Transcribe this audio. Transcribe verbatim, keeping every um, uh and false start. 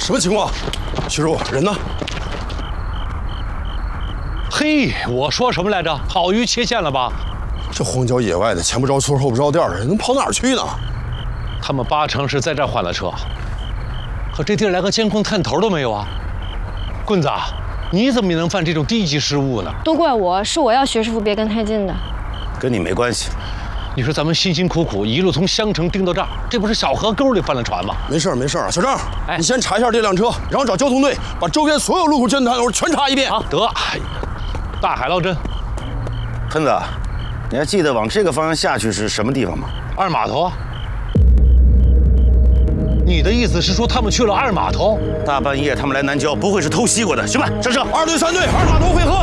什么情况？徐师傅，人呢？ 嘿，我说什么来着？好鱼切线了吧？ 这荒郊野外的，前不着村后不着店的，人能跑哪儿去呢？ 他们八成是在这儿换了车，可这地儿连个监控探头都没有啊！棍子，你怎么也能犯这种低级失误呢？ 都怪我，是我要薛师傅别跟太近的。 跟你没关系。 你说咱们辛辛苦苦一路从襄城盯到这儿，这不是小河沟里翻了船吗？ 没事没事啊，小张， 哎， 你先查一下这辆车，然后找交通队把周边所有路口监控探头全查一遍。 啊，得，哎，大海捞针。 喷子，你还记得往这个方向下去是什么地方吗？ 二码头啊。你的意思是说他们去了二码头？ 大半夜他们来南郊，不会是偷西瓜的，行吧？上车。 二队、三队，二码头汇合。